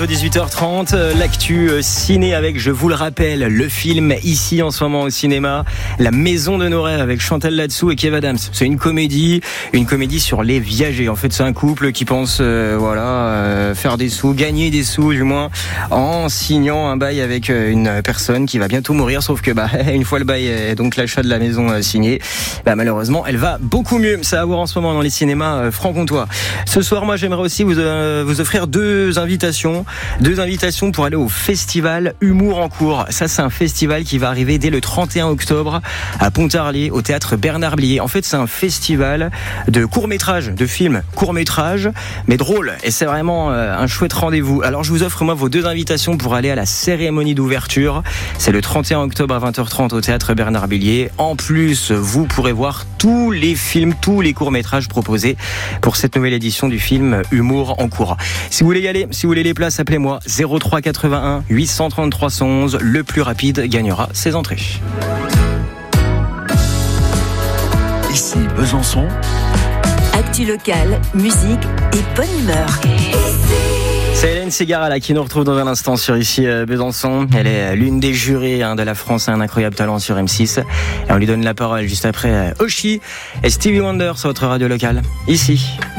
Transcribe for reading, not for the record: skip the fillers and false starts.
18h30, l'actu ciné avec, je vous le rappelle, le film ici en ce moment au cinéma, La Maison de nos rêves avec Chantal Latsou et Kev Adams. C'est une comédie sur les viagers. En fait, c'est un couple qui pense faire des sous, gagner des sous du moins, en signant un bail avec une personne qui va bientôt mourir. Sauf que une fois le bail et donc l'achat de la maison signé, malheureusement, elle va beaucoup mieux. Ça à voir en ce moment dans les cinémas franc-comtois. Ce soir, moi, j'aimerais aussi vous offrir deux invitations pour aller au festival Humour en cours. Ça, c'est un festival qui va arriver dès le 31 octobre à Pontarlier, au théâtre Bernard Blier. En fait, c'est un festival de courts-métrages, de films courts-métrages, mais drôles. Et c'est vraiment un chouette rendez-vous. Alors, je vous offre, moi, vos deux invitations pour aller à la cérémonie d'ouverture. C'est le 31 octobre à 20h30 au théâtre Bernard Blier. En plus, vous pourrez voir tous les films, tous les courts-métrages proposés pour cette nouvelle édition du film Humour en cours. Si vous voulez y aller, si vous voulez les places, appelez-moi 03 81 830 311. Le plus rapide gagnera ses entrées. Ici Besançon. Actu locale, musique et bonne humeur. C'est Hélène Ségara qui nous retrouve dans un instant sur Ici Besançon. Elle est l'une des jurés de la France à un incroyable talent sur M6. Et on lui donne la parole juste après Oshi et Stevie Wonder sur votre radio locale. Ici